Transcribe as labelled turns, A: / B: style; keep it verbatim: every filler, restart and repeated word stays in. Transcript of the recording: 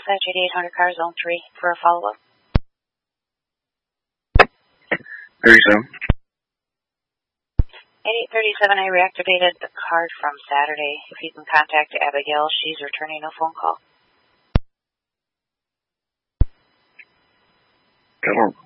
A: dispatch eighty-eight hundred car zone three for a follow-up.
B: thirty-seven.
A: eighty-eight thirty-seven, I reactivated the card from Saturday. If you can contact Abigail, she's returning a phone call.
B: Got